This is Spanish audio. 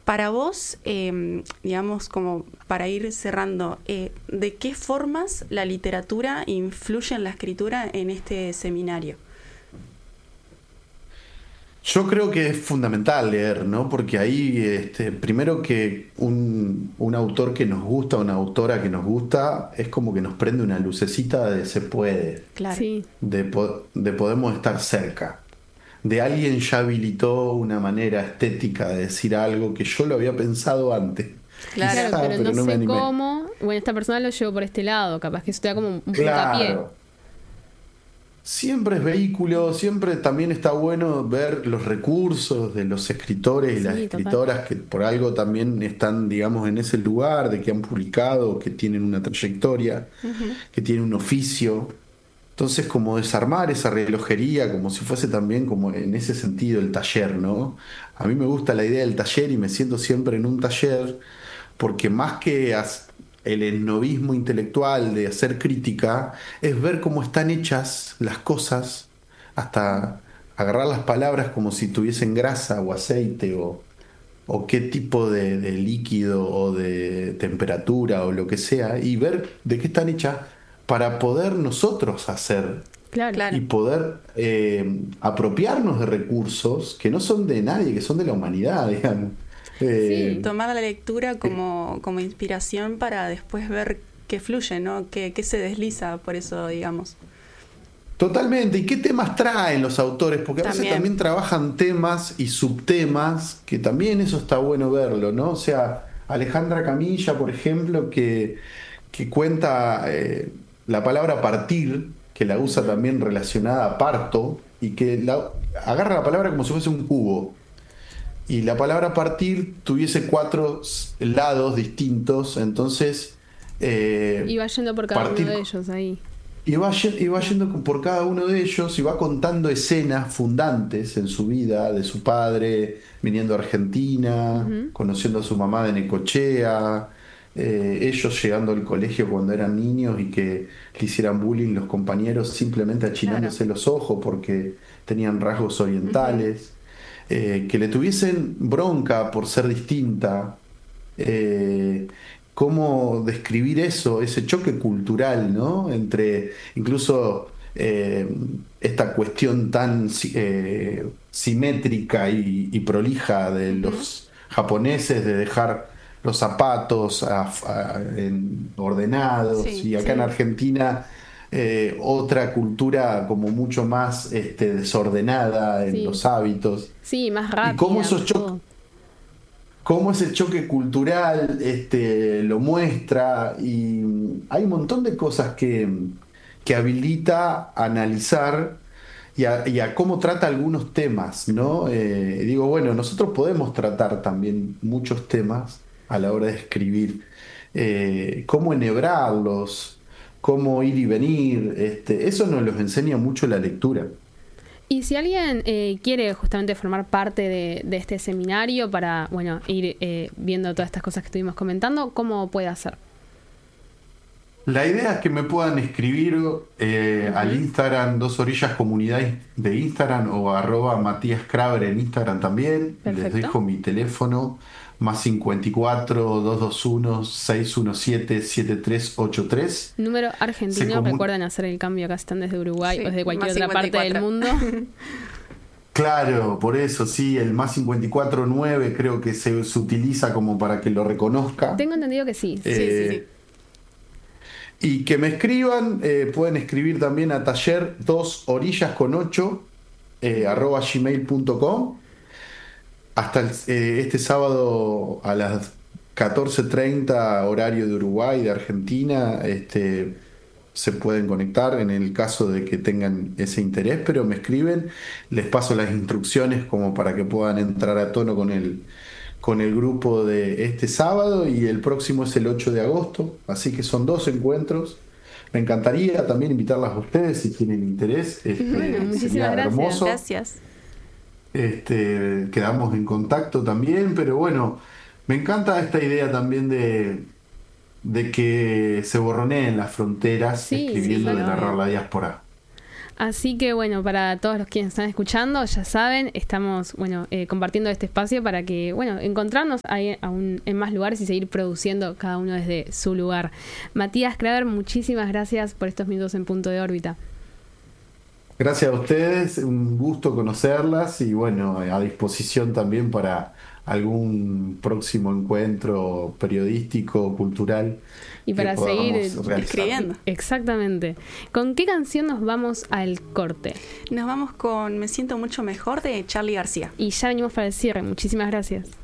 Para vos, digamos, como para ir cerrando, ¿de qué formas la literatura influye en la escritura en este seminario? Yo creo que es fundamental leer, ¿no? Porque ahí, primero que un autor que nos gusta, una autora que nos gusta, es como que nos prende una lucecita de se puede, Claro. Sí, de podemos estar cerca. De alguien ya habilitó una manera estética de decir algo que yo lo había pensado antes, claro, Claro. quizá, pero pero no no me sé animé. cómo. Bueno, esta persona lo llevó por este lado, capaz que eso te da como un puntapié. Claro. Siempre es vehículo, siempre también está bueno ver los recursos de los escritores y las Sí, total. escritoras que por algo también están, digamos, en ese lugar, de que han publicado, que tienen una trayectoria, Ujú. que tienen un oficio. Entonces, como desarmar esa relojería, como si fuese también como en ese sentido el taller, ¿no? A mí me gusta la idea del taller y me siento siempre en un taller porque más que el esnobismo intelectual de hacer crítica, es ver cómo están hechas las cosas, hasta agarrar las palabras como si tuviesen grasa o aceite o qué tipo de líquido o de temperatura o lo que sea, y ver de qué están hechas para poder nosotros hacer Claro. y Claro. poder apropiarnos de recursos que no son de nadie, que son de la humanidad, digamos. Sí. Tomar la lectura como inspiración para después ver qué fluye, ¿no? Qué se desliza por eso, digamos. Totalmente. ¿Y qué temas traen los autores? Porque a veces También. también trabajan temas y subtemas, que también eso está bueno verlo, ¿no? O sea, Alejandra Camilla, por ejemplo, que cuenta la palabra partir, que la usa Ujú. también relacionada a parto, y que agarra la palabra como si fuese un cubo. Y la palabra partir tuviese cuatro lados distintos, entonces Y va yendo por cada uno partir. de ellos ahí. Y va Claro. yendo por cada uno de ellos y va contando escenas fundantes en su vida, de su padre viniendo a Argentina, Ujú. conociendo a su mamá de Necochea, ellos llegando al colegio cuando eran niños y que le hicieran bullying los compañeros simplemente Claro. achinándose los ojos porque tenían rasgos Ujú. orientales, que le tuviesen bronca por ser distinta. eh, Cómo describir eso, ese choque cultural, ¿no? Entre incluso esta cuestión tan simétrica y prolija de Ujú. los japoneses de dejar los zapatos ordenados, Sí. y acá en Sí. Argentina otra cultura como mucho más desordenada en Sí. los hábitos. Sí, más Y cómo rápida, esos más choques todo. cómo ese choque cultural lo muestra, y hay un montón de cosas que habilita a analizar y a cómo trata algunos temas, ¿no? Digo, bueno, nosotros podemos tratar también muchos temas a la hora de escribir, cómo enhebrarlos, cómo ir y venir, eso nos los enseña mucho la lectura. Y si alguien quiere justamente formar parte de este seminario para, bueno, ir viendo todas estas cosas que estuvimos comentando, ¿cómo puede hacer? La idea es que me puedan escribir al Ujú. Instagram Dos Orillas Comunidad de Instagram o @Matías Kraber en Instagram también. Les Perfecto. dejo mi teléfono más 54 221 617 7383. Número Se argentino, comun- recuerden hacer el cambio acá, están desde Uruguay o Sí. desde cualquier Más otra parte del 54. mundo. Claro, por eso sí, el más 549 creo que se utiliza como para que lo reconozca. Tengo entendido que sí. Sí, sí, sí. Eh, Y que me escriban, pueden escribir también a taller 2orillas con 8 Ujú. @gmail.com. Hasta este sábado a las 14:30 horario de Uruguay, de Argentina, se pueden conectar en el caso de que tengan ese interés, pero me escriben, les paso las instrucciones como para que puedan entrar a tono con el grupo de este sábado, y el próximo es el 8 de agosto, así que son dos encuentros. Me encantaría también invitarlas a ustedes si tienen interés, Bueno, muchísimas sería gracias. hermoso. Gracias. Quedamos en contacto también, pero bueno, me encanta esta idea también de que se borroneen las fronteras Sí, Sí, escribiendo de narrar obvio. la diáspora. Así que bueno, para todos los quienes están escuchando, ya saben, estamos compartiendo este espacio para que encontrarnos ahí aún en más lugares y seguir produciendo cada uno desde su lugar. Matías Kraber, muchísimas gracias por estos minutos en Punto de Órbita. Gracias a ustedes, un gusto conocerlas y a disposición también para algún próximo encuentro periodístico, cultural. Y para seguir escribiendo. Exactamente. ¿Con qué canción nos vamos al corte? Nos vamos con Me siento mucho mejor de Charly García. Y ya venimos para el cierre. Muchísimas gracias.